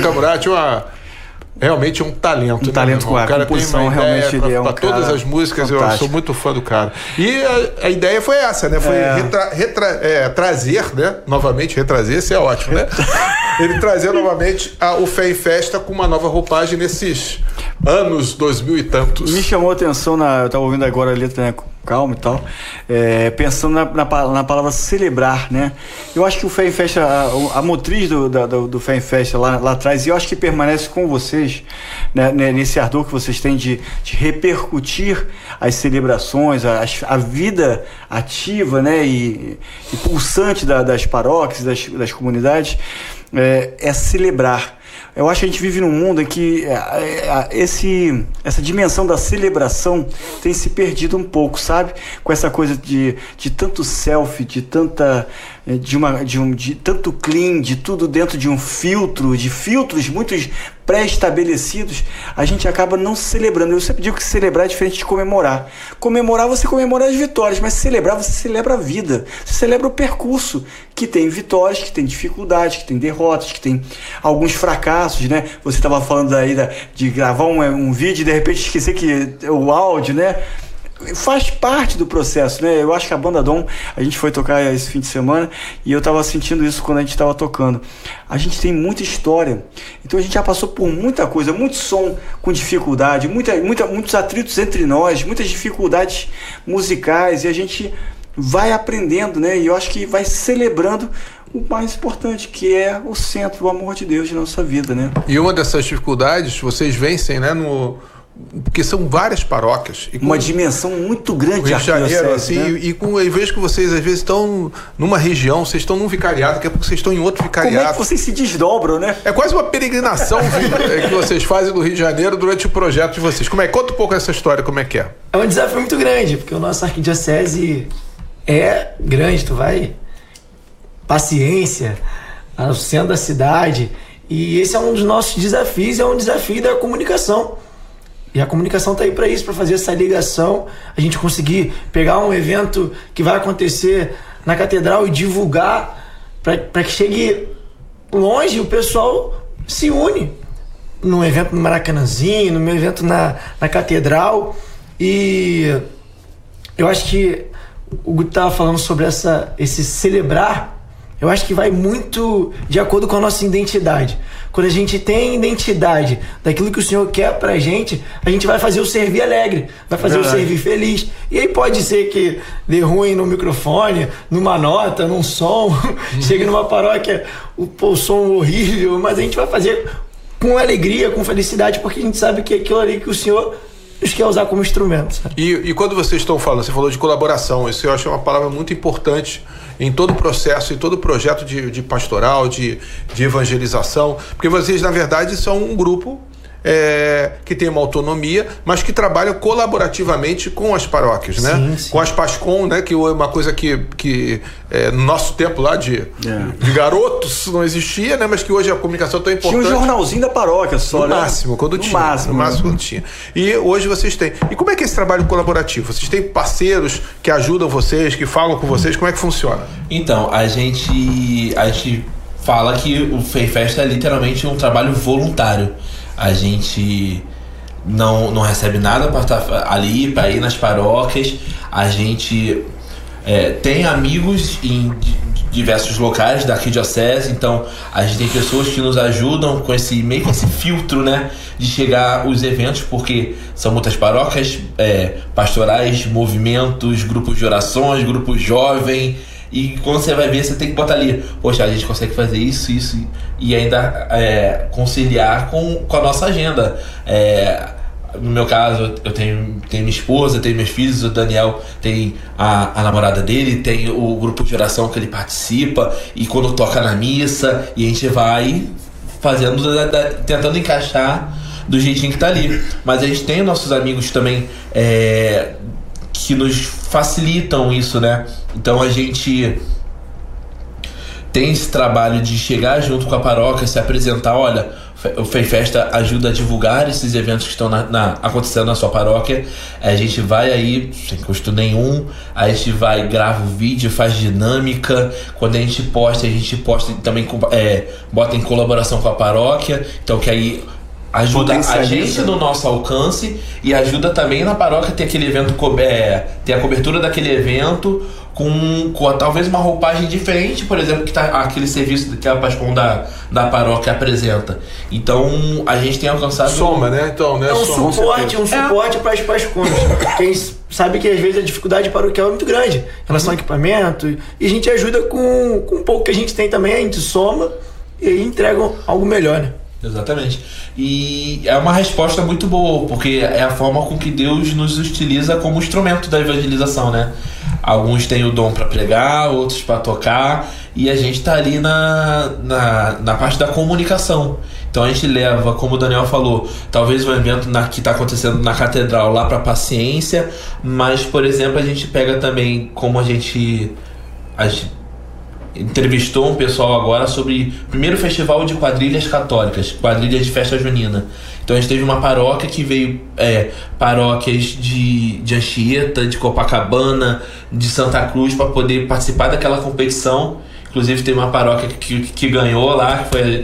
Camurá tinha realmente um talento. Um talento com a composição, realmente ele é um cara todas as músicas, fantástico. eu sou muito fã do cara. E a ideia foi essa, né? Foi trazer, né? Novamente, retrazer, isso é ótimo, né? Ele trazer novamente o Fé em Festa com uma nova roupagem nesses anos 2000 e tantos. Me chamou a atenção, eu estava ouvindo agora a letra, né, calma e tal, pensando na palavra celebrar, né? Eu acho que o Fé em Festa, a motriz do Fé em Festa lá atrás, e eu acho que permanece com vocês, né, nesse ardor que vocês têm de repercutir as celebrações, a vida ativa, né, e pulsante das paróquias, das comunidades, é celebrar. Eu acho que a gente vive num mundo em que essa dimensão da celebração tem se perdido um pouco, sabe? Com essa coisa de tanto selfie, de tanto clean, de tudo dentro de um filtro, de filtros muitos pré-estabelecidos, a gente acaba não celebrando. Eu sempre digo que celebrar é diferente de comemorar. Comemorar, você comemora as vitórias, mas celebrar, você celebra a vida. Você celebra o percurso, que tem vitórias, que tem dificuldades, que tem derrotas, que tem alguns fracassos, né? Você estava falando aí de gravar um vídeo e de repente esquecer que o áudio, né? Faz parte do processo, né? Eu acho que a Banda Dom, a gente foi tocar esse fim de semana e eu tava sentindo isso quando a gente tava tocando. A gente tem muita história, então a gente já passou por muita coisa, muito som com dificuldade, muitos atritos entre nós, muitas dificuldades musicais, e a gente vai aprendendo, né? E eu acho que vai celebrando o mais importante, que é o centro, o amor de Deus de nossa vida, né? E uma dessas dificuldades, vocês vencem, né, porque são várias paróquias. E uma dimensão muito grande de Rio de Janeiro, assim, né? Eu vejo que vocês às vezes estão numa região, vocês estão num vicariado, daqui a pouco vocês estão em outro vicariado. Como é que vocês se desdobram, né? É quase uma peregrinação que vocês fazem do Rio de Janeiro durante o projeto de vocês. Conta um pouco essa história, como é que é? É um desafio muito grande, porque o nosso arquidiocese é grande, tu vai... Paciência, ao centro da cidade, e esse é um dos nossos desafios, é um desafio da comunicação. E a comunicação está aí para isso, para fazer essa ligação, a gente conseguir pegar um evento que vai acontecer na catedral e divulgar para que chegue longe, o pessoal se une num evento no Maracanãzinho, num evento na catedral. E eu acho que o Guto estava falando sobre esse celebrar. Eu acho que vai muito de acordo com a nossa identidade. Quando a gente tem identidade daquilo que o Senhor quer pra gente, a gente vai fazer o servir alegre, vai fazer o servir feliz. E aí pode ser que dê ruim no microfone, numa nota, num som, chegue numa paróquia, o som horrível, mas a gente vai fazer com alegria, com felicidade, porque a gente sabe que é aquilo ali que o Senhor nos quer usar como instrumento. Sabe? E quando vocês estão falando, você falou de colaboração, isso eu acho uma palavra muito importante em todo o processo, em todo o projeto de pastoral, de evangelização, porque vocês, na verdade, são um grupo que tem uma autonomia, mas que trabalham colaborativamente com as paróquias, né? Sim, sim. Com as PASCOM, né? Que é uma coisa que no nosso tempo lá de garotos não existia, né? Mas que hoje a comunicação é tão importante. Tinha um jornalzinho da paróquia só, no né? máximo, quando no tinha. Máximo, no máximo quando tinha. E hoje vocês têm. E como é que é esse trabalho colaborativo? Vocês têm parceiros que ajudam vocês, que falam com vocês? Como é que funciona? Então, a gente fala que o Fé em Festa é literalmente um trabalho voluntário. A gente não recebe nada para estar ali, para ir nas paróquias. A gente tem amigos em diversos locais da arquidiocese, então a gente tem pessoas que nos ajudam com esse filtro, né, de chegar os eventos, porque são muitas paróquias, pastorais, movimentos, grupos de orações, grupos jovem. E quando você vai ver, você tem que botar ali, poxa, a gente consegue fazer isso e ainda conciliar com a nossa agenda. No meu caso, eu tenho minha esposa, tenho meus filhos, o Daniel tem a namorada dele, tem o grupo de oração que ele participa, e quando toca na missa, e a gente vai fazendo, tentando encaixar do jeitinho que tá ali. Mas a gente tem nossos amigos também que nos facilitam isso, né? Então a gente tem esse trabalho de chegar junto com a paróquia, se apresentar, olha, o Fé e Festa ajuda a divulgar esses eventos que estão acontecendo na sua paróquia. A gente vai aí, sem custo nenhum, a gente vai, grava o vídeo, faz dinâmica. Quando a gente posta também, bota em colaboração com a paróquia. Então que aí ajuda a gente no nosso alcance e ajuda também na paróquia ter aquele evento, ter a cobertura daquele evento com talvez uma roupagem diferente, por exemplo, que tá aquele serviço que a Pascom da paróquia apresenta. Então a gente tem alcançado... Soma, né? Então, né? É um suporte para as Pascons. Quem sabe que às vezes a dificuldade paroquial é muito grande em relação ao equipamento, e a gente ajuda com um pouco que a gente tem também, a gente soma e aí entrega algo melhor, né? Exatamente. E é uma resposta muito boa, porque é a forma com que Deus nos utiliza como instrumento da evangelização, né? Alguns têm o dom para pregar, outros para tocar, e a gente tá ali na parte da comunicação. Então a gente leva, como o Daniel falou, talvez um evento que está acontecendo na catedral lá para Paciência, mas, por exemplo, a gente pega também, como a gente entrevistou um pessoal agora sobre o primeiro festival de quadrilhas católicas, quadrilhas de festa junina. Então a gente teve uma paróquia que veio, paróquias de Anchieta, de Copacabana, de Santa Cruz, para poder participar daquela competição. Inclusive teve uma paróquia que ganhou lá, que foi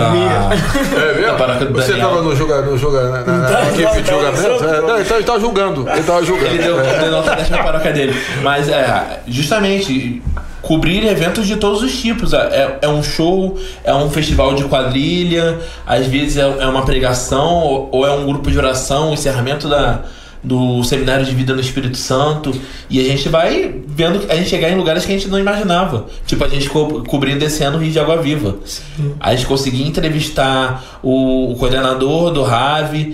da paróquia do Você Daniel. estava na equipe de julgamento? Ele estava julgando. Ele deu nota 10 na paróquia dele. Mas justamente cobrir eventos de todos os tipos. É um show, é um festival de quadrilha, às vezes é uma pregação, ou é um grupo de oração, o encerramento do Seminário de Vida no Espírito Santo. E a gente vai vendo a gente chegar em lugares que a gente não imaginava. Tipo, a gente cobrindo esse ano o Rio de Água Viva. Sim. A gente conseguia entrevistar o coordenador do RAV,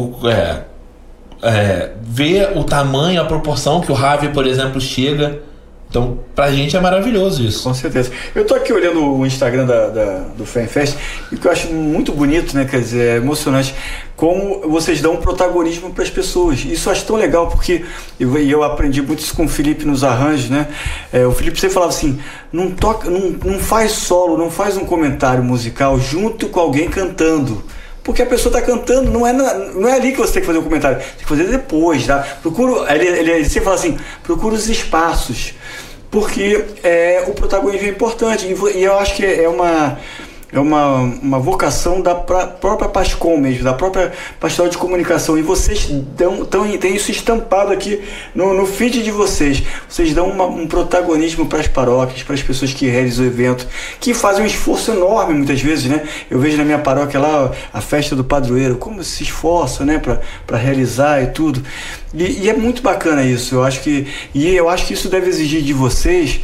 ver o tamanho, a proporção que o RAV, por exemplo, chega. Então, pra gente é maravilhoso isso. Com certeza. Eu tô aqui olhando o Instagram do Fé e Festa, e o que eu acho muito bonito, né? Quer dizer, é emocionante como vocês dão protagonismo para as pessoas. Isso eu acho tão legal, porque eu aprendi muito isso com o Felipe nos arranjos, né? O Felipe sempre falava assim: não faz solo, não faz um comentário musical junto com alguém cantando. Porque a pessoa está cantando, não é ali que você tem que fazer o comentário, tem que fazer depois, tá? Ele sempre fala assim: procura os espaços, porque o protagonismo é importante, e eu acho que é uma vocação da própria Pascom mesmo, da própria Pastoral de Comunicação, e vocês têm isso estampado aqui no feed de vocês. Vocês dão um protagonismo para as paróquias, para as pessoas que realizam o evento, que fazem um esforço enorme muitas vezes, né? Eu vejo na minha paróquia lá a festa do padroeiro, como se esforça, né, para realizar e tudo, e é muito bacana isso. Eu acho que isso deve exigir de vocês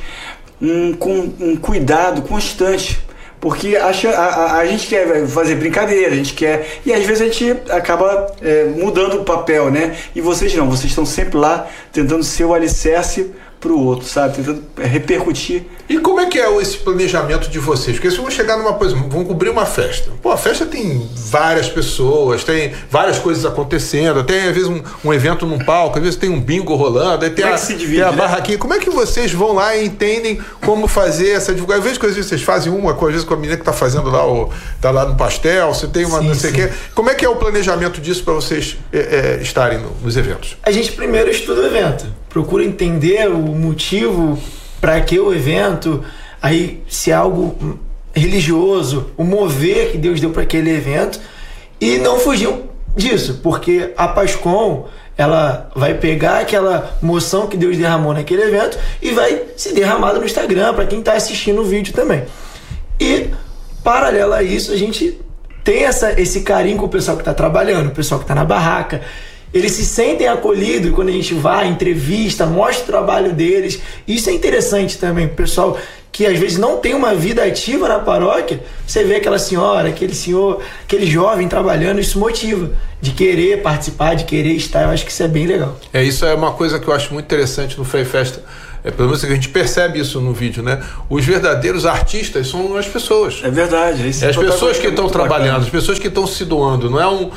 um cuidado constante, porque a gente quer fazer brincadeira, a gente quer, e às vezes a gente acaba mudando o papel, né? E vocês não, vocês estão sempre lá tentando ser o alicerce pro outro, sabe? Tentando repercutir. E como é que é esse planejamento de vocês? Porque se vão chegar vão cobrir uma festa. Pô, a festa tem várias pessoas, tem várias coisas acontecendo, tem às vezes um evento num palco, às vezes tem um bingo rolando, aí tem a barraquinha. Como é que vocês vão lá e entendem como fazer essa divulgação? Eu vejo que às vezes vocês fazem às vezes com a menina que tá fazendo lá, tá lá no pastel, você tem uma, sim, não sei o quê. Como é que é o planejamento disso para vocês estarem nos eventos? A gente primeiro estuda o evento, procura entender o motivo para que o evento, aí se é algo religioso, o mover que Deus deu para aquele evento, e não fugir disso, porque a Pascom, ela vai pegar aquela moção que Deus derramou naquele evento e vai se derramar no Instagram para quem está assistindo o vídeo também. E paralelo a isso, a gente tem esse carinho com o pessoal que está trabalhando, o pessoal que está na barraca. Eles se sentem acolhidos quando a gente vai, entrevista, mostra o trabalho deles. Isso é interessante também, o pessoal que às vezes não tem uma vida ativa na paróquia. Você vê aquela senhora, aquele senhor, aquele jovem trabalhando, isso motiva de querer participar, de querer estar. Eu acho que isso é bem legal. Isso é uma coisa que eu acho muito interessante no Fé e Festa. pelo menos a gente percebe isso no vídeo, né? Os verdadeiros artistas são as pessoas. É verdade. As pessoas que estão trabalhando, as pessoas que estão se doando.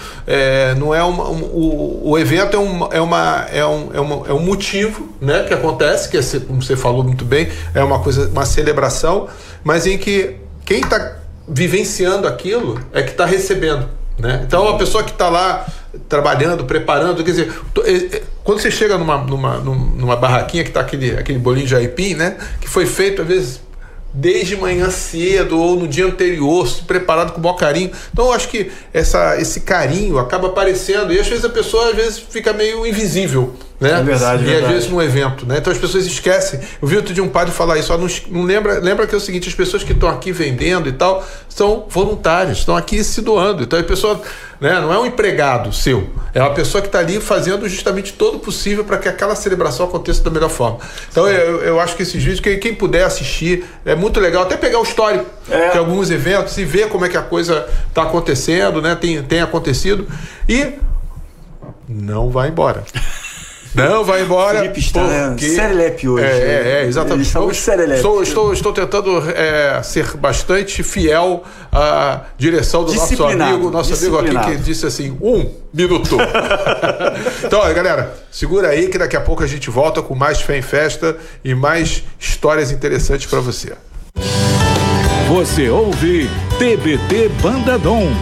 O evento é um motivo, né, que acontece, que é, como você falou muito bem, é uma celebração, mas em que quem está vivenciando aquilo é que está recebendo, né? Então a pessoa que está lá trabalhando, preparando, quer dizer, quando você chega numa barraquinha que está aquele bolinho de aipim, né, que foi feito às vezes desde manhã cedo ou no dia anterior, preparado com o maior carinho. Então eu acho que esse carinho acaba aparecendo, e às vezes a pessoa fica meio invisível, né? É verdade, às vezes num evento, né? Então as pessoas esquecem. Eu vi outro dia um padre falar isso, não lembra que é o seguinte: as pessoas que estão aqui vendendo e tal são voluntárias, estão aqui se doando. Então a pessoa, né, não é um empregado seu, é uma pessoa que está ali fazendo justamente todo o possível para que aquela celebração aconteça da melhor forma. Então eu acho que esses vídeos, quem puder assistir, é muito legal, até pegar o histórico de alguns eventos e ver como é que a coisa está acontecendo, né? Tem acontecido, e não vai embora. Não vai embora. Felipe está serelepe hoje. Exatamente. Estou tentando ser bastante fiel à direção do nosso amigo aqui, que disse assim: 1 minuto. Então, olha, galera, segura aí que daqui a pouco a gente volta com mais Fé em Festa e mais histórias interessantes para você. Você ouve TBT Banda Dom.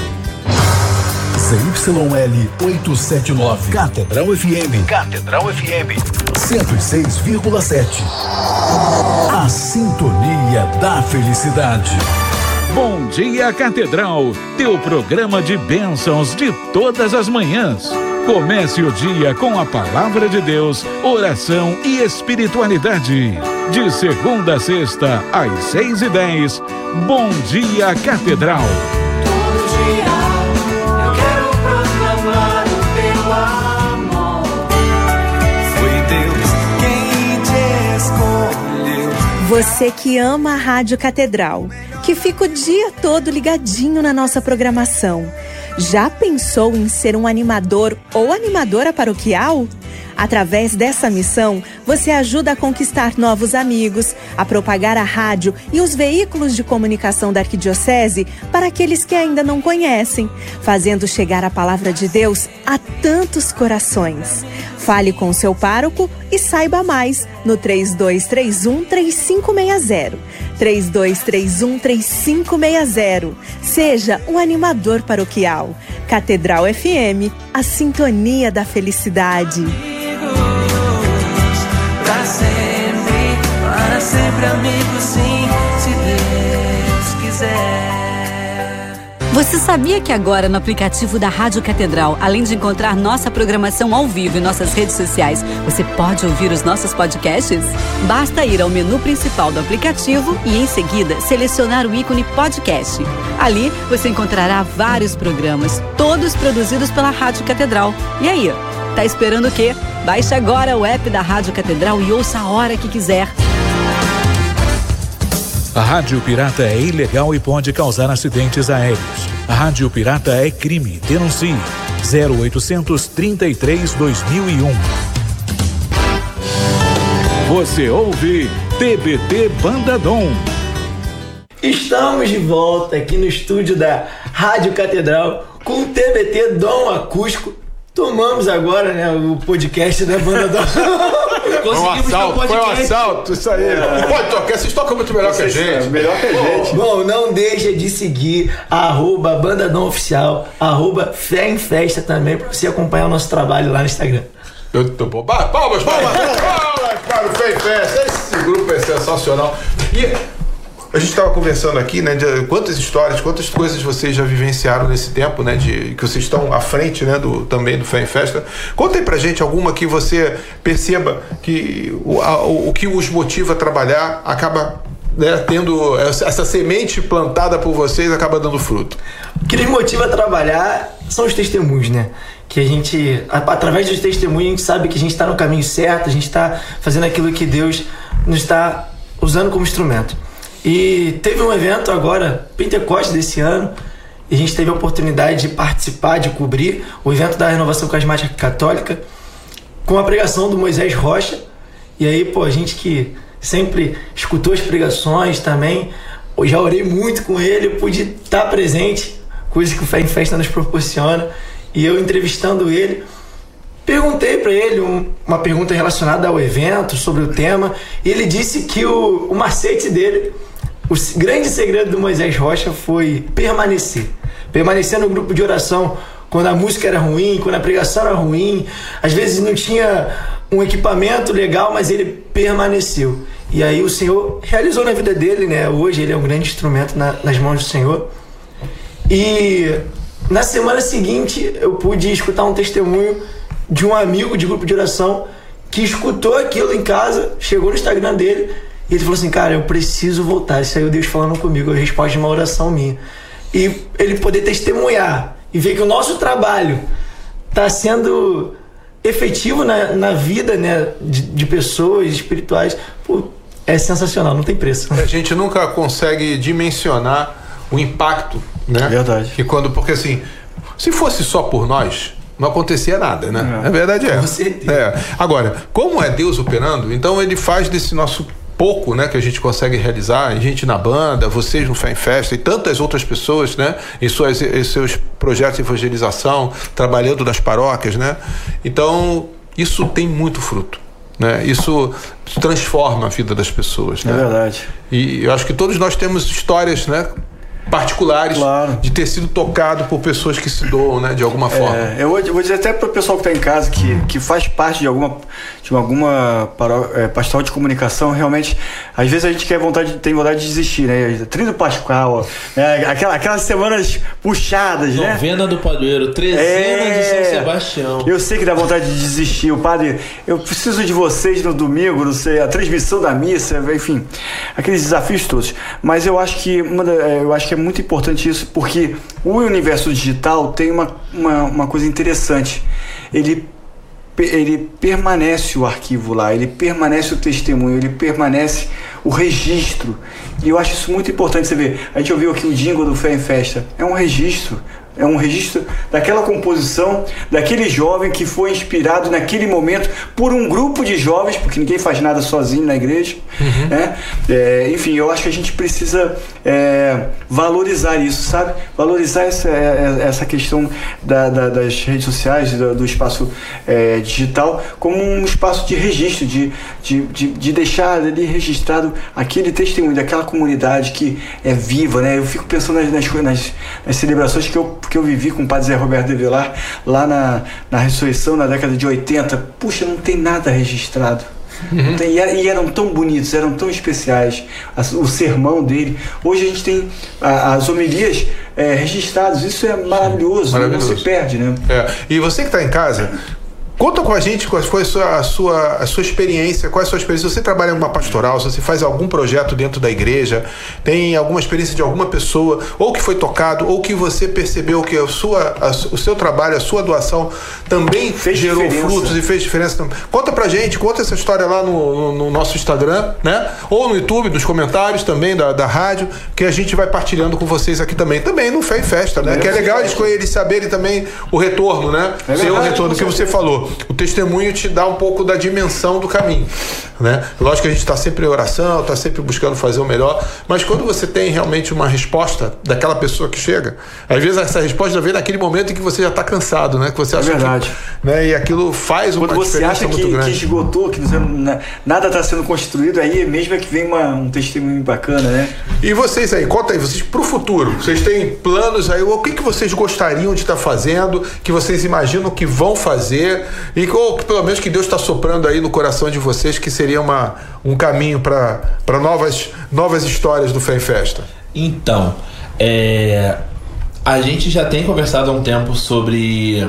ZYL 879. Catedral FM. 106,7. A sintonia da felicidade. Bom dia, Catedral. Teu programa de bênçãos de todas as manhãs. Comece o dia com a palavra de Deus, oração e espiritualidade. De segunda a sexta, às 6h10. Bom dia, Catedral. Você que ama a Rádio Catedral, que fica o dia todo ligadinho na nossa programação, já pensou em ser um animador ou animadora paroquial? Através dessa missão, você ajuda a conquistar novos amigos, a propagar a rádio e os veículos de comunicação da Arquidiocese para aqueles que ainda não conhecem, fazendo chegar a palavra de Deus a tantos corações. Fale com o seu pároco e saiba mais no 3231-3560. 3231-3560. Seja um animador paroquial. Catedral FM, a sintonia da felicidade. Para sempre amigos, sim, se Deus quiser. Você sabia que agora no aplicativo da Rádio Catedral, além de encontrar nossa programação ao vivo em nossas redes sociais, você pode ouvir os nossos podcasts? Basta ir ao menu principal do aplicativo e em seguida selecionar o ícone podcast. Ali você encontrará vários programas, todos produzidos pela Rádio Catedral. E aí, tá esperando o quê? Baixe agora o app da Rádio Catedral e ouça a hora que quiser. A Rádio Pirata é ilegal e pode causar acidentes aéreos. A Rádio Pirata é crime. Denuncie. 0800 33 2001. Você ouve TBT Banda Dom. Estamos de volta aqui no estúdio da Rádio Catedral com o TBT Dom Acústico. Tomamos agora, né, o podcast da Banda Dom. Foi um assalto, isso aí. Pode tocar, vocês tocam muito melhor que a gente. Melhor que a gente. Bom, não deixa de seguir @Banda Dom Oficial, @Fé em Festa também, pra você acompanhar o nosso trabalho lá no Instagram. Eu tô bom. Palmas para o Fé em Festa. Esse grupo é sensacional. E a gente estava conversando aqui, né, de quantas histórias, quantas coisas vocês já vivenciaram nesse tempo, né, de que vocês estão à frente, né, também do Fé em Festa. Conta aí pra gente alguma que você perceba que o que os motiva a trabalhar acaba, né, tendo essa semente plantada por vocês, acaba dando fruto. O que nos motiva a trabalhar são os testemunhos, né? Que a gente, através dos testemunhos, a gente sabe que a gente está no caminho certo, a gente está fazendo aquilo que Deus nos está usando como instrumento. E teve um evento agora, Pentecostes desse ano, e a gente teve a oportunidade de participar, de cobrir o evento da Renovação Carismática Católica, com a pregação do Moisés Rocha E aí, pô, a gente que sempre escutou as pregações também, eu já orei muito com ele, eu pude estar presente, coisa que o Fé em Festa nos proporciona. E eu entrevistando ele, perguntei para ele uma pergunta relacionada ao evento, sobre o tema, e ele disse que o macete dele, o grande segredo do Moisés Rocha foi permanecer no grupo de oração quando a música era ruim, quando a pregação era ruim, às vezes não tinha um equipamento legal, mas ele permaneceu. E aí o Senhor realizou na vida dele, né? Hoje ele é um grande instrumento nas mãos do Senhor. E na semana seguinte eu pude escutar um testemunho de um amigo de grupo de oração que escutou aquilo em casa, chegou no Instagram dele e ele falou assim: cara, eu preciso voltar. Isso aí é Deus falando comigo, a resposta de uma oração minha. E ele poder testemunhar e ver que o nosso trabalho está sendo efetivo na vida, né, de pessoas espirituais, pô, é sensacional, não tem preço. A gente nunca consegue dimensionar o impacto, né? Verdade. Porque assim, se fosse só por nós, não acontecia nada, né? A verdade é. Com certeza. Agora, como é Deus operando, então ele faz desse nosso pouco, né, que a gente consegue realizar, a gente na banda, vocês no Fé em Festa e tantas outras pessoas, né, em seus projetos de evangelização, trabalhando nas paróquias, né? Então, isso tem muito fruto, né? Isso transforma a vida das pessoas, né? É verdade. E eu acho que todos nós temos histórias, né, particulares, claro, de ter sido tocado por pessoas que se doam, né, de alguma forma. Eu vou dizer até para o pessoal que está em casa que faz parte de alguma pastoral de comunicação. Realmente, às vezes a gente tem vontade de desistir, né? Tríduo Pascal, né? Aquelas semanas puxadas, né? Novena do Padroeiro, Trezena de São Sebastião. Eu sei que dá vontade de desistir. O padre, eu preciso de vocês no domingo, não sei, a transmissão da missa, enfim, aqueles desafios todos. Mas eu acho que é muito importante isso, porque o universo digital tem uma coisa interessante. Ele permanece o arquivo lá, ele permanece o testemunho, ele permanece o registro. E eu acho isso muito importante. Você ver, a gente ouviu aqui o jingle do Fé em Festa. É um registro daquela composição, daquele jovem que foi inspirado naquele momento por um grupo de jovens, porque ninguém faz nada sozinho na igreja, né? Enfim, eu acho que a gente precisa valorizar isso, sabe? Valorizar essa questão das redes sociais, do espaço digital, como um espaço de registro, de deixar ali registrado aquele testemunho daquela comunidade que é viva, né? Eu fico pensando nas celebrações que eu vivi com o padre Zé Roberto de Velar lá na ressurreição na década de 80. Puxa, não tem nada registrado. E eram tão bonitos, eram tão especiais. O sermão dele. Hoje a gente tem as homilias registradas. Isso é maravilhoso. Não se perde, né? E você que está em casa, conta com a gente qual foi a sua experiência, qual é a sua experiência. Se você trabalha em uma pastoral, se você faz algum projeto dentro da igreja, tem alguma experiência de alguma pessoa, ou que foi tocado, ou que você percebeu que o seu trabalho, a sua doação também gerou frutos e fez diferença. Conta pra gente, conta essa história lá no nosso Instagram, né? Ou no YouTube, nos comentários também da rádio, que a gente vai partilhando com vocês aqui também no Fé em Festa, né? Que é legal eles saberem também o retorno, né? O retorno que você falou. O testemunho te dá um pouco da dimensão do caminho, né? Lógico que a gente está sempre em oração, está sempre buscando fazer o melhor, mas quando você tem realmente uma resposta daquela pessoa que chega, às vezes essa resposta vem naquele momento em que você já está cansado, né? Que você acha verdade. Né? E aquilo faz uma diferença muito grande. Que esgotou, que nada está sendo construído, aí mesmo é que vem um testemunho bacana, né? E vocês aí, conta aí, vocês pro futuro, vocês têm planos aí, o que vocês gostariam de estar fazendo, que vocês imaginam que vão fazer, ou pelo menos que Deus está soprando aí no coração de vocês, que seria um caminho para novas histórias do Fé em Festa? Então, a gente já tem conversado há um tempo sobre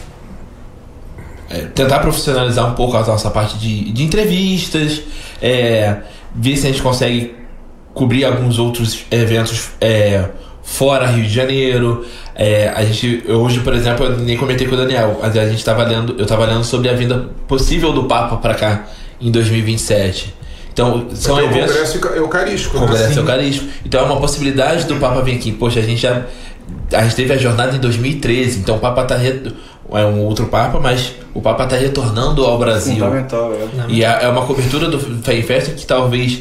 tentar profissionalizar um pouco a nossa parte de entrevistas, ver se a gente consegue cobrir alguns outros eventos fora Rio de Janeiro. Hoje, por exemplo, eu nem comentei com o Daniel, mas eu estava lendo sobre a vinda possível do Papa para cá em 2027. Então, são eventos... Congresso Eucarístico. Congresso Eucarístico. Então, é uma possibilidade do Papa vir aqui. Poxa, a gente teve a jornada em 2013, então o Papa um outro Papa, mas o Papa está retornando ao Brasil. Fundamental, E é uma cobertura do Fé em Festa que talvez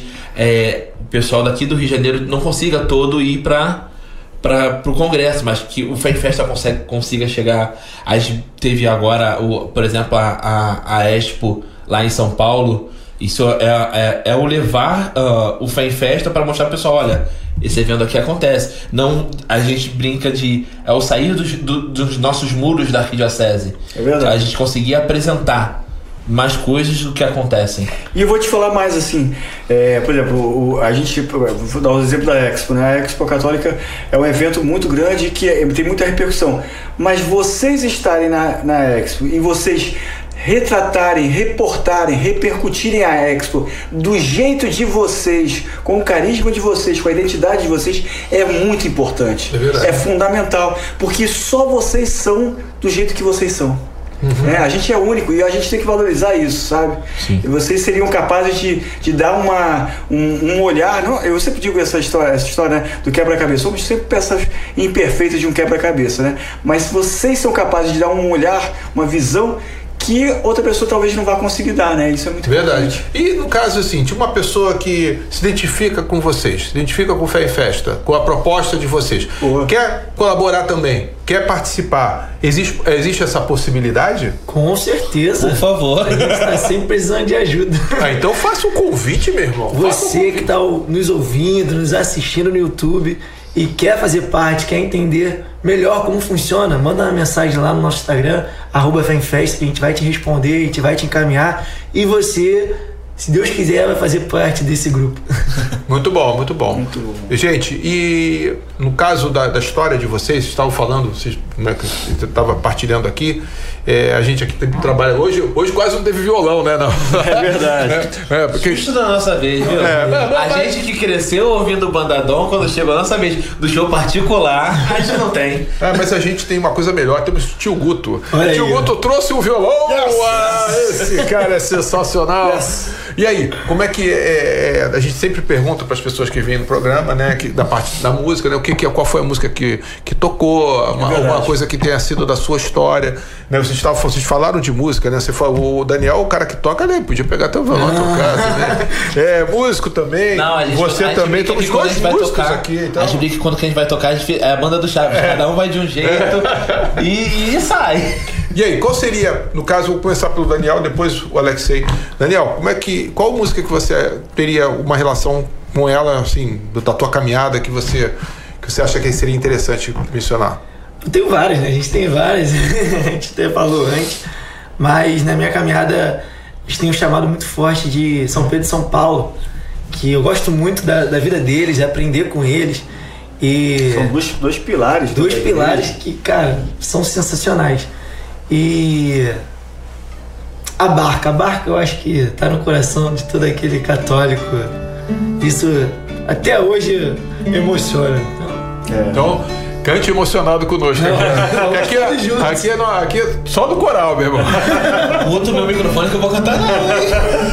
o pessoal daqui do Rio de Janeiro não consiga todo ir para o Congresso, mas que o Fé em Festa consiga chegar. A gente teve agora, por exemplo, a Expo lá em São Paulo. Isso é o levar o Fé em Festa para mostrar pro pessoal, olha, esse evento aqui acontece. Não, a gente brinca é o sair dos nossos muros da arquidiocese. É verdade. A gente conseguir apresentar mais coisas do que acontecem. E eu vou te falar mais assim, por exemplo, vou dar um exemplo da Expo, né? A Expo Católica é um evento muito grande que tem muita repercussão, mas vocês estarem na Expo e vocês retratarem, reportarem, repercutirem a Expo do jeito de vocês, com o carisma de vocês, com a identidade de vocês, é muito importante. É fundamental, porque só vocês são do jeito que vocês são. A gente é único e a gente tem que valorizar isso, sabe? Sim. E vocês seriam capazes de dar um olhar. Não, eu sempre digo essa história, né, do quebra-cabeça. Somos sempre peças imperfeitas de um quebra-cabeça, né? Mas vocês são capazes de dar um olhar, uma visão que outra pessoa talvez não vá conseguir dar, né? Isso é muito verdade. importante. E no caso assim, de uma pessoa que se identifica com vocês, se identifica com Fé em Festa, com a proposta de vocês, quer colaborar também, quer participar, existe essa possibilidade? Com certeza. Por favor. A gente está sempre precisando de ajuda. Então faça um convite, meu irmão. Você que está nos ouvindo, nos assistindo no YouTube e quer fazer parte, quer entender melhor como funciona, manda uma mensagem lá no nosso Instagram, @FéemFesta, que a gente vai te responder, a gente vai te encaminhar e você, se Deus quiser, vai fazer parte desse grupo. Muito bom, muito bom. Muito bom. Gente, e no caso da história de vocês estavam falando, vocês, né, que você estava partilhando aqui, a gente aqui trabalha hoje quase não teve violão, né? Não. É verdade. Porque Isso da nossa vez, viu? A gente que cresceu ouvindo Bandadom, quando chegou a nossa vez do show particular, a gente não tem. mas a gente tem uma coisa melhor, temos o Tio Guto. Olha aí. Tio Guto trouxe um violão. Esse cara é sensacional. E aí, como é que a gente sempre pergunta para as pessoas que vêm no programa, né, da parte da música, né, qual foi a música que tocou, alguma coisa que tenha sido da sua história, né? Vocês falaram de música, né? O Daniel, o cara que toca, né? Podia pegar até o violão e tocar, né? Músico também. Não, você também. Então, os dois músicos aqui. Então. A gente brinca que quando a gente vai tocar, é a banda do Chaves. Cada um vai de um jeito e sai. E aí, qual seria, no caso, vou começar pelo Daniel, depois o Alexei. Daniel, qual música que você teria uma relação com ela, assim, da tua caminhada, que você acha que seria interessante mencionar? Eu tenho várias, né? A gente tem várias, a gente até falou antes, mas na minha caminhada a gente tem um chamado muito forte de São Pedro e São Paulo, que eu gosto muito da vida deles, de aprender com eles. E São dois pilares. Dois pilares que, cara, são sensacionais. E a barca eu acho que tá no coração de todo aquele católico. Isso até hoje me emociona. Então, cante emocionado conosco. Aqui é só do coral, meu irmão. Outro meu microfone que eu vou cantar não.